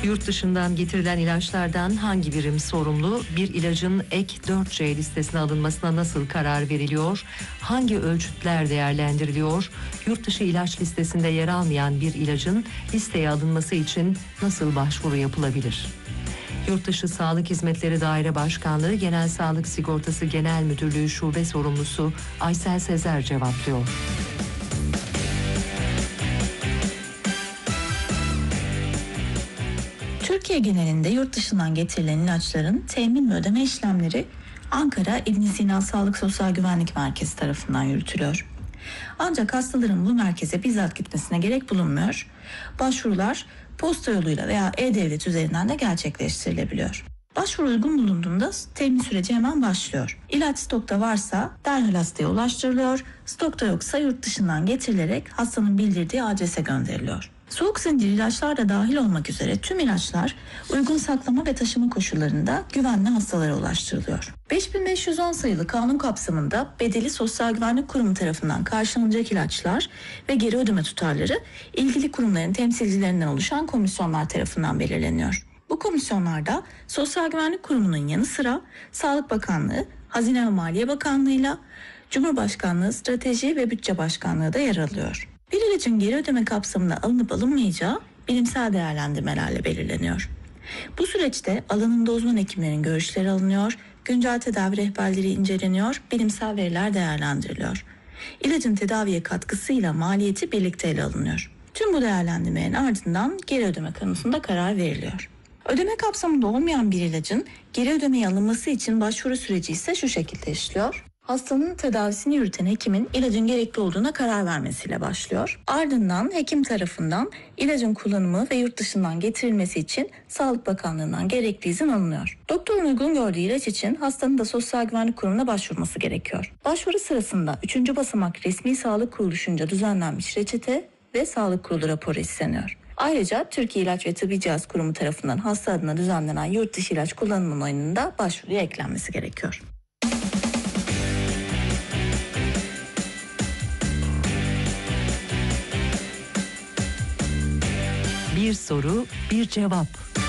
Yurt dışından getirilen ilaçlardan hangi birim sorumlu? Bir ilacın ek 4C listesine alınmasına nasıl karar veriliyor? Hangi ölçütler değerlendiriliyor? Yurt dışı ilaç listesinde yer almayan bir ilacın listeye alınması için nasıl başvuru yapılabilir? Yurtdışı Sağlık Hizmetleri Daire Başkanlığı Genel Sağlık Sigortası Genel Müdürlüğü Şube Sorumlusu Aysel Sezer cevaplıyor. Türkiye genelinde yurt dışından getirilen ilaçların temin ve ödeme işlemleri Ankara İbn Sina Sağlık Sosyal Güvenlik Merkezi tarafından yürütülüyor. Ancak hastaların bu merkeze bizzat gitmesine gerek bulunmuyor. Başvurular posta yoluyla veya e-devlet üzerinden de gerçekleştirilebiliyor. Başvuru uygun bulunduğunda temin süreci hemen başlıyor. İlaç stokta varsa derhal hastaya ulaştırılıyor, stokta yoksa yurt dışından getirilerek hastanın bildirdiği adrese gönderiliyor. Soğuk zincir ilaçlar da dahil olmak üzere tüm ilaçlar uygun saklama ve taşıma koşullarında güvenli hastalara ulaştırılıyor. 5510 sayılı kanun kapsamında bedeli Sosyal Güvenlik Kurumu tarafından karşılanacak ilaçlar ve geri ödeme tutarları ilgili kurumların temsilcilerinden oluşan komisyonlar tarafından belirleniyor. Bu komisyonlarda Sosyal Güvenlik Kurumu'nun yanı sıra Sağlık Bakanlığı, Hazine ve Maliye Bakanlığı'yla Cumhurbaşkanlığı Strateji ve Bütçe Başkanlığı da yer alıyor. Bir ilacın geri ödeme kapsamına alınıp alınmayacağı bilimsel değerlendirmelerle belirleniyor. Bu süreçte alanında uzman hekimlerin görüşleri alınıyor, güncel tedavi rehberleri inceleniyor, bilimsel veriler değerlendiriliyor. İlacın tedaviye katkısıyla maliyeti birlikte ele alınıyor. Tüm bu değerlendirmenin ardından geri ödeme konusunda karar veriliyor. Ödeme kapsamında olmayan bir ilacın geri ödemeye alınması için başvuru süreci ise şu şekilde işliyor. Hastanın tedavisini yürüten hekimin ilacın gerekli olduğuna karar vermesiyle başlıyor. Ardından hekim tarafından ilacın kullanımı ve yurt dışından getirilmesi için Sağlık Bakanlığı'ndan gerekli izin alınıyor. Doktorun uygun gördüğü ilaç için hastanın da Sosyal Güvenlik Kurumu'na başvurması gerekiyor. Başvuru sırasında 3. basamak resmi sağlık kuruluşunca düzenlenmiş reçete ve sağlık kurulu raporu isteniyor. Ayrıca Türkiye İlaç ve Tıbbi Cihaz Kurumu tarafından hasta adına düzenlenen yurt dışı ilaç kullanımı onayının da başvuruya eklenmesi gerekiyor. Bir soru, bir cevap.